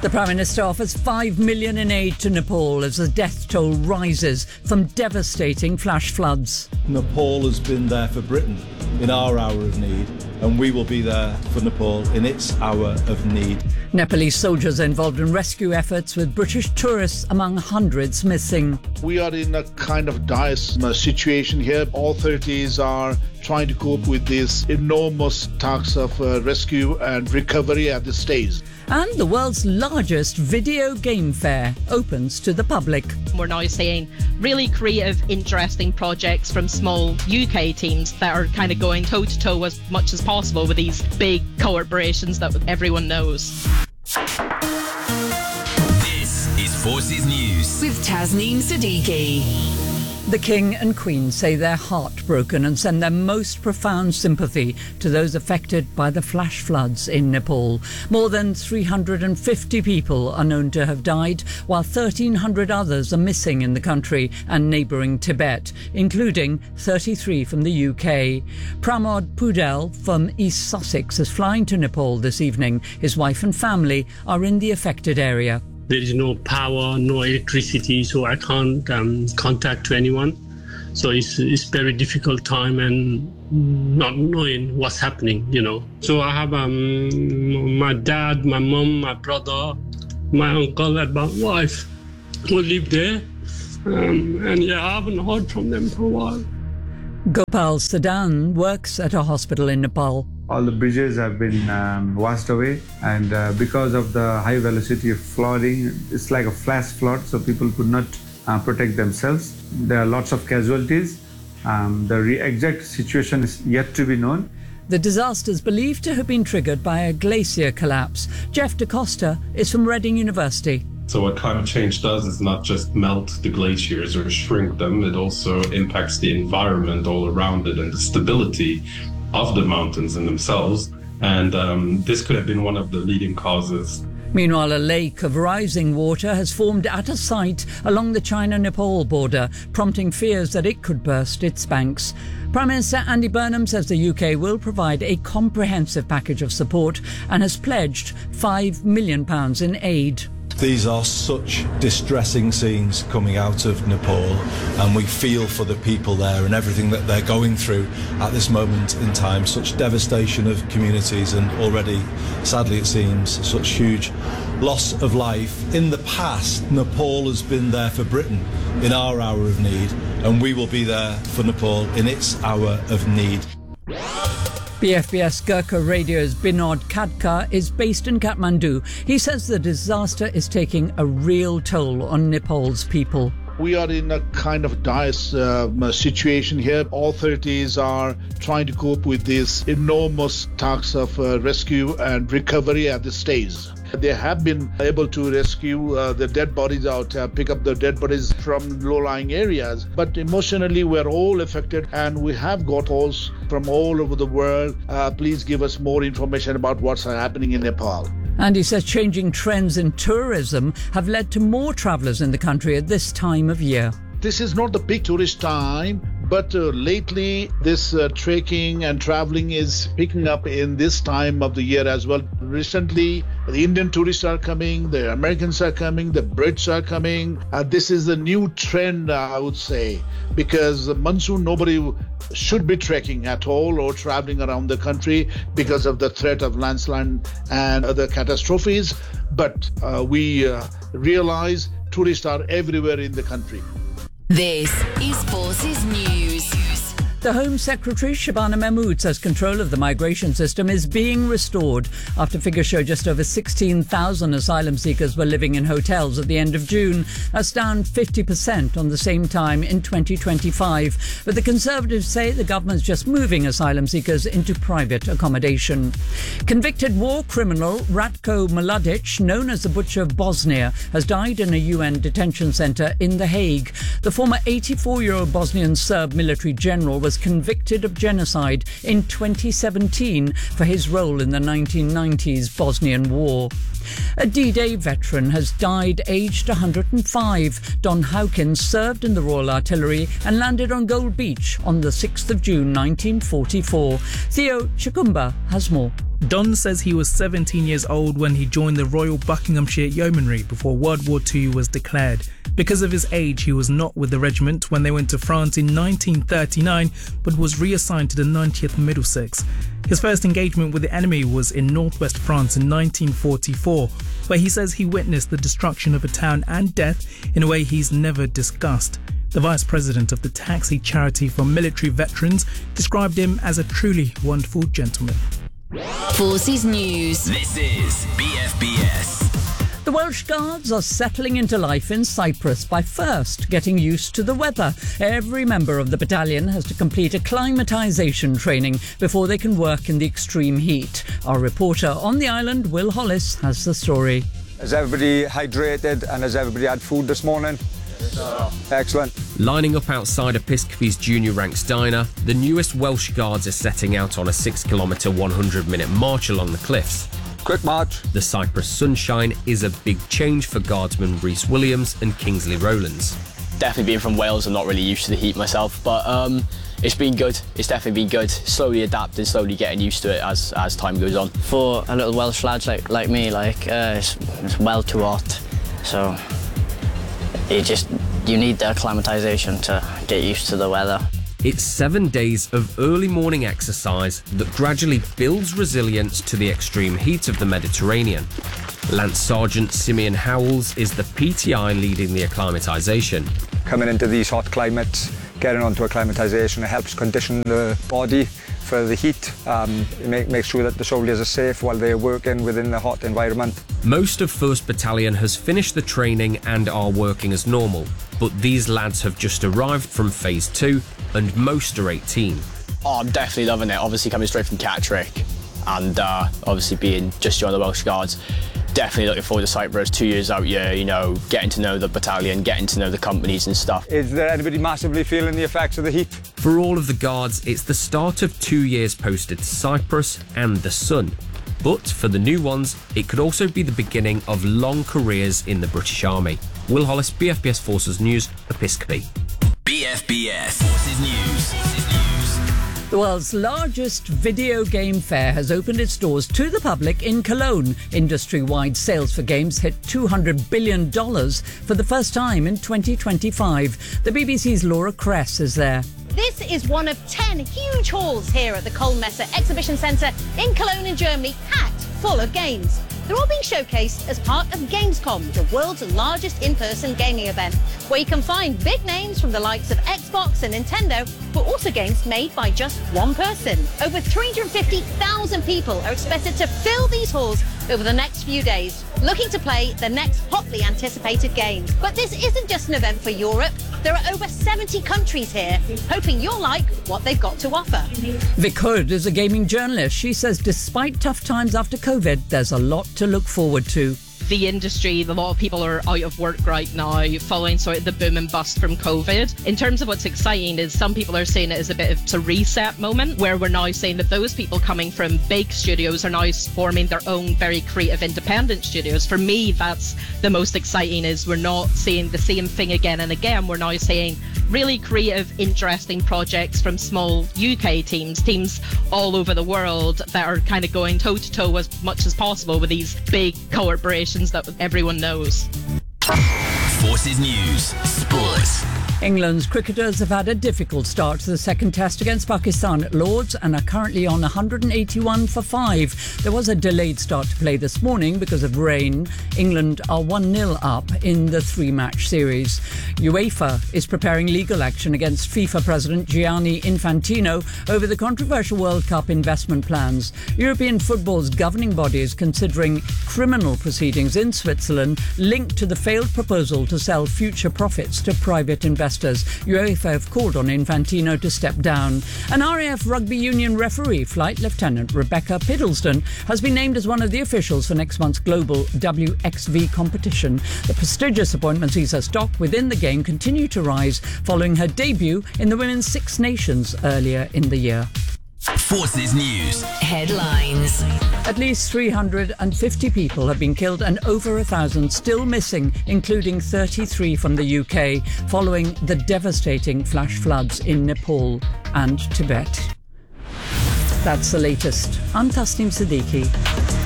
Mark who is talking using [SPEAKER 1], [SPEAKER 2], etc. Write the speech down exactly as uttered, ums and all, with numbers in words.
[SPEAKER 1] The Prime Minister offers five million in aid to Nepal as the death toll rises from devastating flash floods.
[SPEAKER 2] Nepal has been there for Britain in our hour of need, and we will be there for Nepal in its hour of need.
[SPEAKER 1] Nepalese soldiers are involved in rescue efforts, with British tourists among hundreds missing.
[SPEAKER 3] We are in a kind of dire situation here. Authorities are trying to cope with this enormous task of uh, rescue and recovery at this stage.
[SPEAKER 1] And the world's largest video game fair opens to the public.
[SPEAKER 4] We're now seeing really creative, interesting projects from small U K teams that are kind of going toe-to-toe as much as possible with these big corporations that everyone knows.
[SPEAKER 5] This is Forces News
[SPEAKER 6] with Tasneem Siddiqui.
[SPEAKER 1] The King and Queen say they're heartbroken and send their most profound sympathy to those affected by the flash floods in Nepal. More than three hundred fifty people are known to have died, while thirteen hundred others are missing in the country and neighbouring Tibet, including thirty-three from the U K. Pramod Pudel from East Sussex is flying to Nepal this evening. His wife and family are in the affected area.
[SPEAKER 7] There is no power, no electricity, so I can't um, contact to anyone. So it's it's very difficult time and not knowing what's happening, you know. So I have um, my dad, my mom, my brother, my uncle, and my wife who live there. Um, and yeah, I haven't heard from them for a while.
[SPEAKER 1] Gopal Sadan works at a hospital in Nepal.
[SPEAKER 8] All the bridges have been um, washed away, and uh, because of the high velocity of flooding, it's like a flash flood, so people could not uh, protect themselves. There are lots of casualties. Um, the re- exact situation is yet to be known.
[SPEAKER 1] The disaster is believed to have been triggered by a glacier collapse. Jeff DaCosta is from Reading University.
[SPEAKER 9] So what climate change does is not just melt the glaciers or shrink them, it also impacts the environment all around it and the stability of the mountains in themselves. And um, this could have been one of the leading causes.
[SPEAKER 1] Meanwhile, a lake of rising water has formed at a site along the China-Nepal border, prompting fears that it could burst its banks. Prime Minister Andy Burnham says the U K will provide a comprehensive package of support and has pledged five million pounds in aid.
[SPEAKER 2] These are such distressing scenes coming out of Nepal, and we feel for the people there and everything that they're going through at this moment in time. Such devastation of communities, and already, sadly it seems, such huge loss of life. In the past, Nepal has been there for Britain in our hour of need, and we will be there for Nepal in its hour of need.
[SPEAKER 1] B F B S Gurkha Radio's Binod Khadka is based in Kathmandu. He says the disaster is taking a real toll on Nepal's people.
[SPEAKER 3] We are in a kind of dire uh, situation here. Authorities are trying to cope with this enormous task of uh, rescue and recovery at this stage. They have been able to rescue uh, the dead bodies out, uh, pick up the dead bodies from low-lying areas. But emotionally, we're all affected, and we have got calls from all over the world. Uh, please give us more information about what's happening in Nepal.
[SPEAKER 1] And he says changing trends in tourism have led to more travellers in the country at this time of year.
[SPEAKER 3] This is not the peak tourist time, but uh, lately this uh, trekking and traveling is picking up in this time of the year as well. Recently, the Indian tourists are coming, the Americans are coming, the Brits are coming. Uh, this is a new trend, uh, I would say, because the monsoon, nobody should be trekking at all or traveling around the country because of the threat of landslide and other catastrophes. But uh, we uh, realize tourists are everywhere in the country.
[SPEAKER 6] This is Forces News.
[SPEAKER 1] The Home Secretary, Shabana Mahmood, says control of the migration system is being restored after figures show just over sixteen thousand asylum seekers were living in hotels at the end of June. That's down fifty percent on the same time in twenty twenty-five. But the Conservatives say the government's just moving asylum seekers into private accommodation. Convicted war criminal Ratko Mladic, known as the Butcher of Bosnia, has died in a U N detention centre in The Hague. The former eighty-four-year-old Bosnian Serb military general was convicted of genocide in twenty seventeen for his role in the nineteen nineties Bosnian War. A D-Day veteran has died aged one hundred five. Don Hawkins served in the Royal Artillery and landed on Gold Beach on the sixth of June nineteen forty-four. Theo Chikumba has more.
[SPEAKER 10] Don says he was seventeen years old when he joined the Royal Buckinghamshire Yeomanry before World War Two was declared. Because of his age, he was not with the regiment when they went to France in nineteen thirty-nine, but was reassigned to the ninetieth Middlesex. His first engagement with the enemy was in northwest France in nineteen forty-four, where he says he witnessed the destruction of a town and death in a way he's never discussed. The vice president of the Taxi Charity for Military Veterans described him as a truly wonderful gentleman.
[SPEAKER 6] Forces News.
[SPEAKER 5] This is B F B S.
[SPEAKER 1] The Welsh Guards are settling into life in Cyprus by first getting used to the weather. Every member of the battalion has to complete acclimatisation training before they can work in the extreme heat. Our reporter on the island, Will Hollis, has the story.
[SPEAKER 11] Is everybody hydrated and has everybody had food this morning? Yes. Excellent.
[SPEAKER 12] Lining up outside Episcopi's Junior Ranks diner, the newest Welsh Guards are setting out on a six kilometre, one hundred minute march along the cliffs.
[SPEAKER 11] Quick march.
[SPEAKER 12] The Cyprus sunshine is a big change for Guardsmen Rhys Williams and Kingsley Rowlands.
[SPEAKER 13] Definitely being from Wales, I'm not really used to the heat myself, but um, it's been good. It's definitely been good. Slowly adapting, slowly getting used to it as as time goes on.
[SPEAKER 14] For a little Welsh lads like like me, like uh, it's, it's well too hot, so you just you need the acclimatisation to get used to the weather.
[SPEAKER 12] It's seven days of early morning exercise that gradually builds resilience to the extreme heat of the Mediterranean. Lance Sergeant Simeon Howells is the P T I leading the acclimatisation.
[SPEAKER 11] Coming into these hot climates, getting onto acclimatisation, it helps condition the body for the heat. Um, it make, makes sure that the soldiers are safe while they're working within the hot environment.
[SPEAKER 12] Most of first Battalion has finished the training and are working as normal, but these lads have just arrived from Phase two and most are eighteen.
[SPEAKER 13] Oh, I'm definitely loving it. Obviously coming straight from Catterick and uh, obviously being just joined the Welsh Guards. Definitely looking forward to Cyprus, two years out here, you know, getting to know the battalion, getting to know the companies and stuff.
[SPEAKER 11] Is there anybody massively feeling the effects of the heat?
[SPEAKER 12] For all of the Guards, it's the start of two years posted to Cyprus and the sun. But for the new ones, it could also be the beginning of long careers in the British Army. Will Hollis, B F B S Forces News, Episcopi.
[SPEAKER 5] B F B S Forces News.
[SPEAKER 1] The world's largest video game fair has opened its doors to the public in Cologne. Industry-wide sales for games hit two hundred billion dollars for the first time in twenty twenty-five. The B B C's Laura Kress is there.
[SPEAKER 15] This is one of ten huge halls here at the Kohlmesse Exhibition Centre in Cologne in Germany, packed full of games. They're all being showcased as part of Gamescom, the world's largest in-person gaming event, where you can find big names from the likes of Xbox and Nintendo, but also games made by just one person. Over three hundred fifty thousand people are expected to fill these halls over the next few days, looking to play the next hotly anticipated game. But this isn't just an event for Europe. There are over seventy countries here, hoping you'll like what they've got to offer.
[SPEAKER 1] Vic Hood is a gaming journalist. She says despite tough times after COVID, there's a lot to look forward to.
[SPEAKER 4] The industry, a lot of people are out of work right now following sort of the boom and bust from COVID. In terms of what's exciting is some people are saying it is a bit of a reset moment where we're now saying that those people coming from big studios are now forming their own very creative independent studios. For me, that's the most exciting, is we're not seeing the same thing again and again. We're now seeing really creative, interesting projects from small U K teams, teams all over the world that are kind of going toe to toe as much as possible with these big corporations that everyone knows.
[SPEAKER 5] Forces News Sports.
[SPEAKER 1] England's cricketers have had a difficult start to the second test against Pakistan at Lords and are currently on one hundred eighty-one for five. There was a delayed start to play this morning because of rain. England are one nil up in the three-match series. UEFA is preparing legal action against FIFA President Gianni Infantino over the controversial World Cup investment plans. European football's governing body is considering criminal proceedings in Switzerland linked to the failed proposal to sell future profits to private investors. UEFA have called on Infantino to step down. An R A F rugby union referee, Flight Lieutenant Rebecca Piddleston, has been named as one of the officials for next month's global W X V competition. The prestigious appointment sees her stock within the game continue to rise following her debut in the Women's Six Nations earlier in the year.
[SPEAKER 5] Forces News
[SPEAKER 6] Headlines.
[SPEAKER 1] At least three hundred fifty people have been killed and over a thousand still missing, including thirty-three from the U K, following the devastating flash floods in Nepal and Tibet. That's the latest. I'm Tasneem Siddiqui.